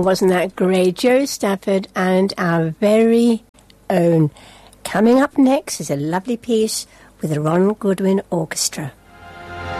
song, wasn't that great? Jo Stafford and our very own. Coming up next is a lovely piece with the Ron Goodwin Orchestra.